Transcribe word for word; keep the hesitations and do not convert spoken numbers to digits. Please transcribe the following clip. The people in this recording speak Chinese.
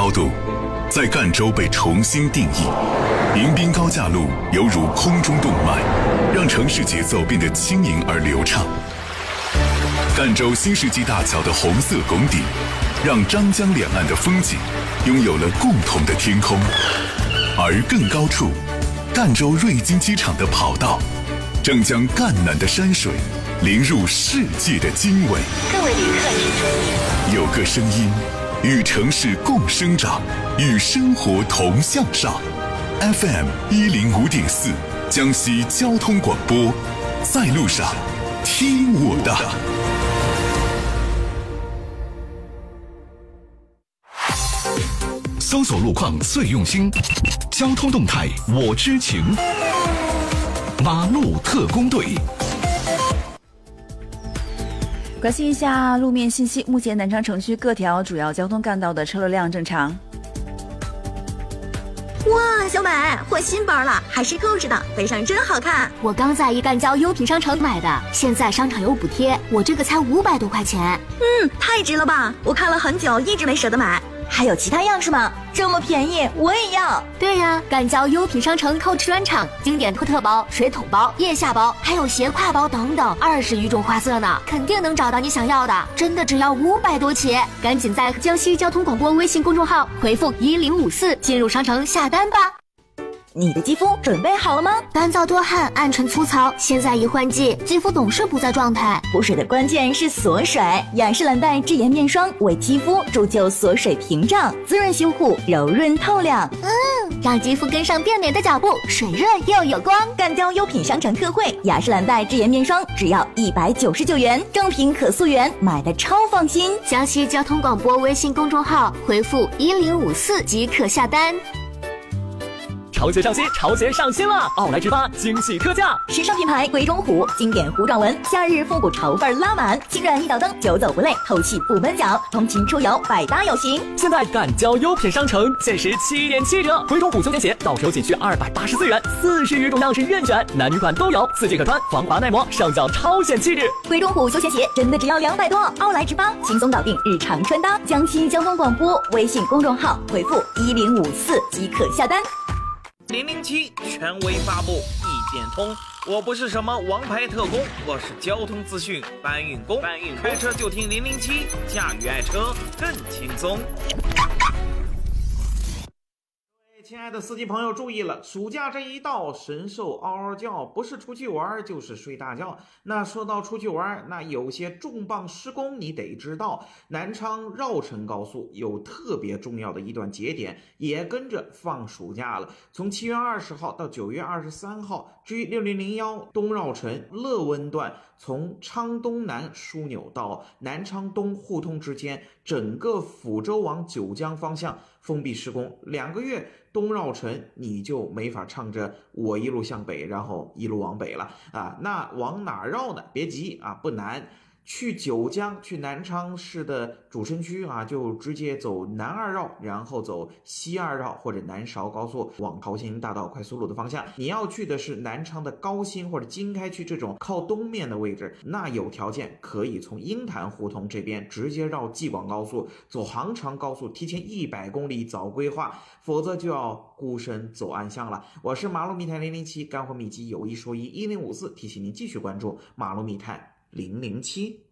高度在赣州被重新定义。迎宾高架路犹如空中动脉，让城市节奏变得轻盈而流畅。赣州新世纪大桥的红色拱顶，让张江两岸的风景拥有了共同的天空。而更高处，赣州瑞金机场的跑道正将赣南的山水淋入世界的经纬。 各位旅客请注意， 有个声音与城市共生长，与生活同向上。F M 一零五点四，江西交通广播，在路上听我的。 搜索路况最用心，交通动态我知情。马路特工队。 关心一下路面信息，目前南昌城区各条主要交通干道的车流量正常。 哇，小美，换新包了，还是购置的，背上真好看。 我刚在一赣交优品商城买的，现在商场有补贴，我这个才五百多块钱。 嗯，太值了吧！我看了很久，一直没舍得买。 还有其他样式吗？这么便宜，我也要。 对呀，赣交优品商城 Coach 专场，经典托特包、水桶包、腋下包，还有斜挎包等等，二十余种花色呢，肯定能找到你想要的。真的只要五百多起，赶紧在江西交通广播微信公众号回复一零五四进入商城下单吧。 你的肌肤准备好了吗？ 干燥多汗、暗沉粗糙，现在一换季，肌肤总是不在状态。 补水的关键是锁水，雅诗兰黛智颜面霜为肌肤铸就锁水屏障，滋润修护，柔润透亮。 嗯，让肌肤跟上变美的脚步，水润又有光。 赣交优品商城特惠，雅诗兰黛智颜面霜只要一百九十九元，正品可溯源，买的超放心。 江西交通广播微信公众号回复一零五四即可下单。 潮鞋上新，潮鞋上新了！奥莱之发惊喜特价， 时尚品牌鬼冢虎经典糊状纹，夏日复古潮范拉满，轻软一脚蹬，久走不累，透气不闷脚，通勤出游百搭有型。 现在赣交优品商城限时七点七折，鬼冢虎休闲鞋到手仅需二百八十四元，四十余种样式任选，男女款都有，四季可穿，防滑耐磨，上脚超显气质。 鬼冢虎休闲鞋真的只要两百多，奥莱之发轻松搞定日常穿搭。江西交通广播微信公众号回复一零五四即可下单。 零零七权威发布，意见通。我不是什么王牌特工，我是交通资讯搬运工。搬运开车就听零零七，驾驭爱车更轻松。亲爱的司机朋友注意了，暑假这一到，神兽嗷嗷叫，不是出去玩就是睡大觉。那说到出去玩，那有些重磅施工你得知道，南昌绕城高速有特别重要的一段节点也跟着放暑假了，从七月二十号到九月二十三号。至于六零零一东绕城乐温段，从昌东南枢纽到南昌东互通之间，整个抚州往九江方向封闭施工，两个月东绕城你就没法唱着我一路向北，然后一路往北了啊。那往哪绕呢？别急啊，不难。去九江，去南昌市的主城区啊，就直接走南二绕，然后走西二绕或者南韶高速往桃兴大道快速路的方向。你要去的是南昌的高新或者经开区这种靠东面的位置，那有条件可以从鹰潭胡同这边直接绕济广高速，走杭长高速，提前一百公里早规划，否则就要孤身走暗巷了。我是马路密探零零七，干货秘籍有一说一，一零五四提醒您继续关注马路密探零零七。